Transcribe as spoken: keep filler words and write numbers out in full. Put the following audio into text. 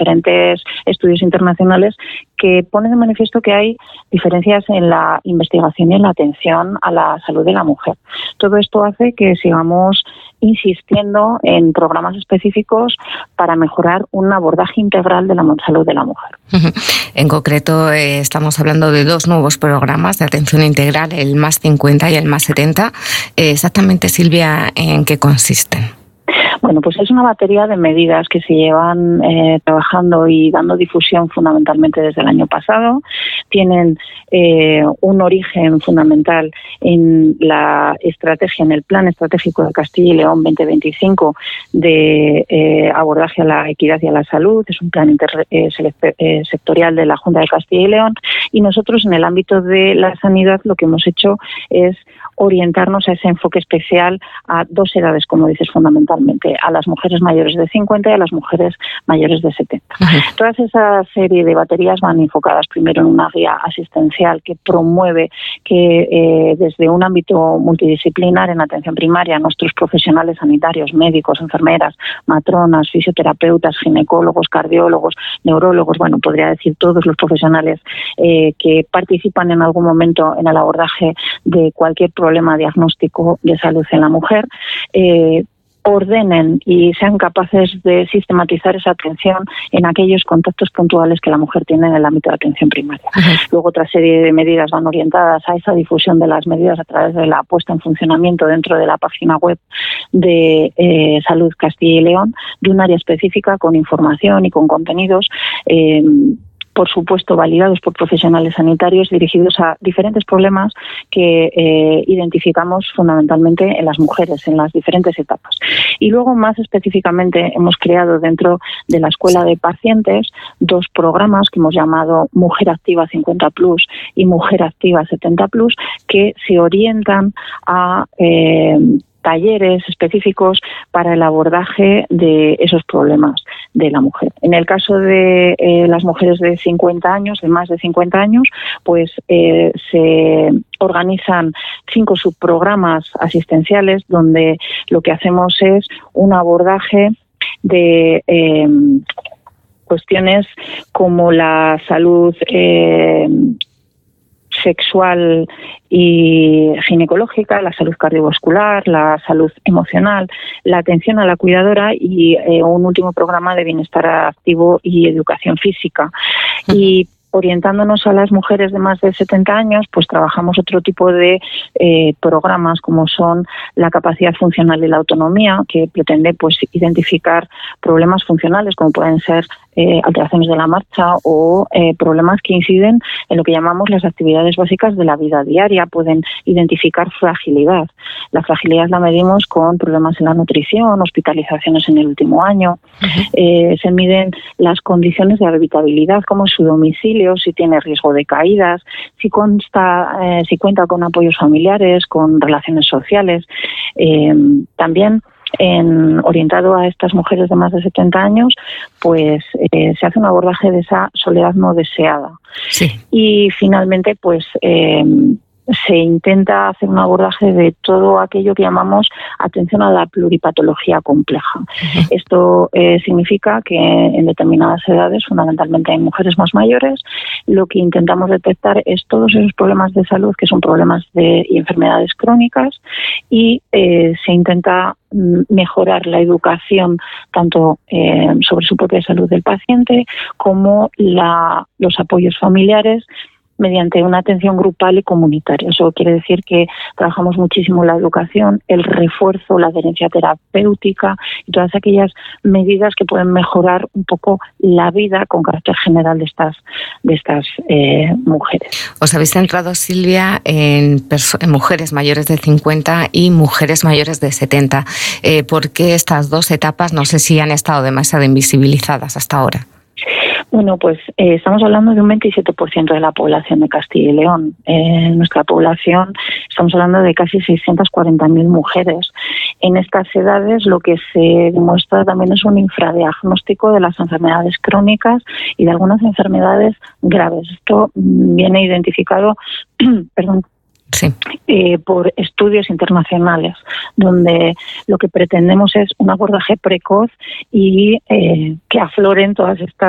diferentes estudios internacionales que ponen de manifiesto que hay diferencias en la investigación y en la atención a la salud de la mujer. Todo esto hace que sigamos insistiendo en programas específicos para mejorar un abordaje integral de la salud de la mujer. En concreto, eh, estamos hablando de dos nuevos programas de atención integral, el más cincuenta y el más setenta. Eh, exactamente, Silvia, ¿en qué consisten? Bueno, pues es una batería de medidas que se llevan eh, trabajando y dando difusión fundamentalmente desde el año pasado. Tienen eh, un origen fundamental en la estrategia, en el Plan Estratégico de Castilla y León veinte veinticinco de eh, abordaje a la equidad y a la salud. Es un plan inter, eh, eh, sectorial de la Junta de Castilla y León, y nosotros en el ámbito de la sanidad lo que hemos hecho es orientarnos a ese enfoque especial a dos edades, como dices, fundamentalmente, a las mujeres mayores de cincuenta y a las mujeres mayores de setenta. Uh-huh. Todas esa serie de baterías van enfocadas primero en una guía asistencial que promueve que eh, desde un ámbito multidisciplinar en atención primaria nuestros profesionales sanitarios, médicos, enfermeras, matronas, fisioterapeutas, ginecólogos, cardiólogos, neurólogos, bueno, podría decir todos los profesionales eh, que participan en algún momento en el abordaje de cualquier problema diagnóstico de salud en la mujer, eh, ordenen y sean capaces de sistematizar esa atención en aquellos contactos puntuales que la mujer tiene en el ámbito de atención primaria. Uh-huh. Luego otra serie de medidas van orientadas a esa difusión de las medidas a través de la puesta en funcionamiento dentro de la página web de eh, Salud Castilla y León, de un área específica con información y con contenidos eh, por supuesto validados por profesionales sanitarios dirigidos a diferentes problemas que eh, identificamos fundamentalmente en las mujeres, en las diferentes etapas. Y luego, más específicamente, hemos creado dentro de la Escuela de Pacientes dos programas que hemos llamado Mujer Activa cincuenta plus y Mujer Activa setenta plus, que se orientan a Eh, talleres específicos para el abordaje de esos problemas de la mujer. En el caso de eh, las mujeres de cincuenta años, de más de cincuenta años, pues eh, se organizan cinco subprogramas asistenciales donde lo que hacemos es un abordaje de eh, cuestiones como la salud eh, sexual y ginecológica, la salud cardiovascular, la salud emocional, la atención a la cuidadora y eh, un último programa de bienestar activo y educación física. Uh-huh. Y orientándonos a las mujeres de más de setenta años, pues trabajamos otro tipo de eh, programas como son la capacidad funcional y la autonomía, que pretende pues identificar problemas funcionales como pueden ser eh, alteraciones de la marcha o eh, problemas que inciden en lo que llamamos las actividades básicas de la vida diaria. Pueden identificar fragilidad. La fragilidad la medimos con problemas en la nutrición, hospitalizaciones en el último año. Uh-huh. Eh, se miden las condiciones de habitabilidad, como su domicilio, si tiene riesgo de caídas, si consta, eh, si cuenta con apoyos familiares, con relaciones sociales. Eh, también en, orientado a estas mujeres de más de setenta años, pues eh, se hace un abordaje de esa soledad no deseada. Sí. Y finalmente, pues eh, se intenta hacer un abordaje de todo aquello que llamamos atención a la pluripatología compleja. Uh-huh. Esto eh, significa que en determinadas edades, fundamentalmente en mujeres más mayores, lo que intentamos detectar es todos esos problemas de salud que son problemas de y enfermedades crónicas y eh, se intenta mejorar la educación tanto eh, sobre su propia salud del paciente como la, los apoyos familiares mediante una atención grupal y comunitaria. Eso quiere decir que trabajamos muchísimo la educación, el refuerzo, la adherencia terapéutica y todas aquellas medidas que pueden mejorar un poco la vida con carácter general de estas, de estas eh, mujeres. Os habéis centrado, Silvia, en, perso- en mujeres mayores de cincuenta y mujeres mayores de setenta. Eh, ¿Por qué estas dos etapas no sé si han estado demasiado invisibilizadas hasta ahora? Bueno, pues eh, estamos hablando de un veintisiete por ciento de la población de Castilla y León. Eh, nuestra población, estamos hablando de casi seiscientas cuarenta mil mujeres. En estas edades lo que se demuestra también es un infradiagnóstico de las enfermedades crónicas y de algunas enfermedades graves. Esto viene identificado, perdón, Sí. Eh, por estudios internacionales, donde lo que pretendemos es un abordaje precoz y eh, que afloren todas estas